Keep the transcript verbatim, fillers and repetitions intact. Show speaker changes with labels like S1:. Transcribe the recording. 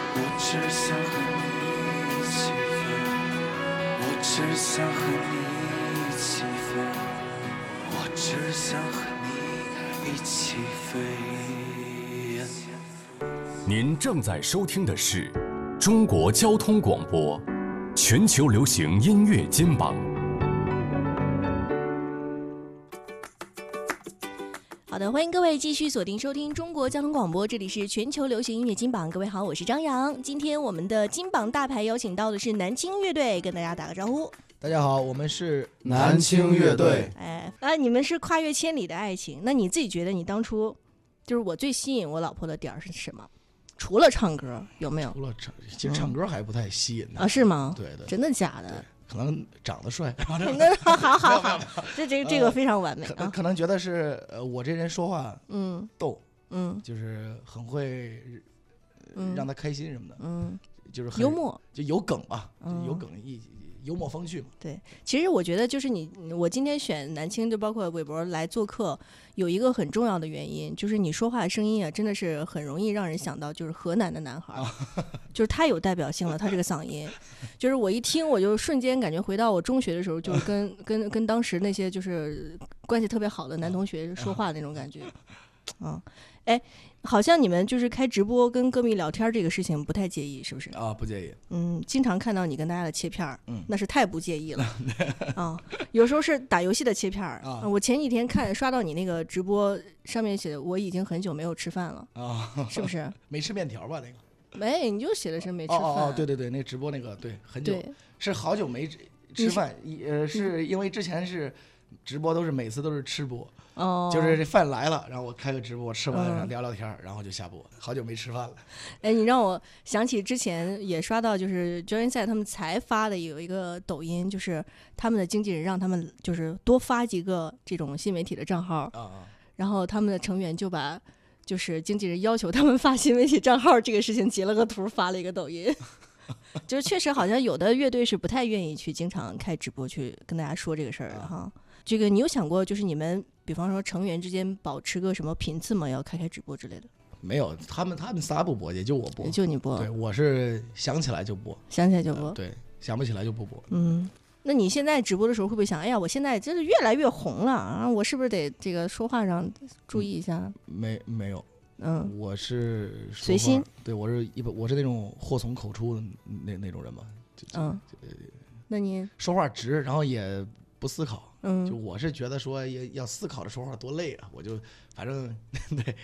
S1: 我只想和你一起飞，我只想和你一起飞，我只想和你一起飞。
S2: 您正在收听的是中国交通广播全球流行音乐金榜。
S3: 好的，欢迎各位继续锁定收听中国交通广播，这里是全球流行音乐金榜。各位好，我是张扬。今天我们的金榜大牌邀请到的是南青乐队，跟大家打个招呼。
S4: 大家好，我们是
S5: 南青乐队。
S3: 哎，啊，你们是跨越千里的爱情。那你自己觉得你当初就是我最吸引我老婆的点是什么？除了唱歌有没有？
S4: 除了唱，其实唱歌还不太吸引的、
S3: 嗯、啊？是吗？
S4: 对对，
S3: 真的假的？
S4: 可能长得帅。
S3: 那好好好好，这这这个非常完美啊。
S4: 可可能觉得是呃，我这人说话
S3: 嗯
S4: 逗，
S3: 嗯，
S4: 就是很会让他开心什么的，
S3: 嗯，
S4: 就是很
S3: 幽默，
S4: 就有梗吧，
S3: 嗯、
S4: 有梗一幽默风趣嘛。
S3: 对，其实我觉得就是你，我今天选南青，就包括韦伯来做客，有一个很重要的原因，就是你说话的声音啊，真的是很容易让人想到就是河南的男孩，啊、就是太有代表性了，他这个嗓音，就是我一听我就瞬间感觉回到我中学的时候，就是跟跟跟当时那些就是关系特别好的男同学说话的那种感觉，啊，哎。好像你们就是开直播跟歌迷聊天这个事情不太介意，是不是？
S4: 啊，不介意。
S3: 嗯，经常看到你跟大家的切片儿，
S4: 嗯，
S3: 那是太不介意了啊。有时候是打游戏的切片儿
S4: 啊。
S3: 我前几天看刷到你那个直播，上面写我已经很久没有吃饭了
S4: 啊，
S3: 是不是？
S4: 没吃面条吧？那个
S3: 没，你就写的是没吃饭。
S4: 哦哦，对对对，那直播那个对，很久是好久没吃饭，呃，是因为之前是直播都是每次都是吃播。
S3: 哦，
S4: 就是这饭来了，然后我开个直播，吃完了聊聊天、嗯，然后就下播。好久没吃饭了。
S3: 哎，你让我想起之前也刷到，就是 Joanne 他们才发的有一个抖音，就是他们的经纪人让他们就是多发几个这种新媒体的账号，
S4: 啊、
S3: 然后他们的成员就把就是经纪人要求他们发新媒体账号这个事情截了个图发了一个抖音。就是确实好像有的乐队是不太愿意去经常开直播去跟大家说这个事儿的哈。啊这个你有想过，就是你们比方说成员之间保持个什么频次吗？要开开直播之类的？
S4: 没有，他们他们仨不播，也就我播，
S3: 就你播。
S4: 对，我是想起来就播，
S3: 想起来就播、呃。
S4: 对，想不起来就不播。
S3: 嗯，那你现在直播的时候会不会想，哎呀，我现在真是越来越红了啊，我是不是得这个说话上注意一下？
S4: 嗯、没没有，
S3: 嗯，
S4: 我是
S3: 随心。
S4: 对，我是一般我是那种祸从口出的那那种人嘛。
S3: 嗯，那你
S4: 说话直，然后也不思考。
S3: 嗯，
S4: 就我是觉得说要要思考着说话多累啊，我就反正对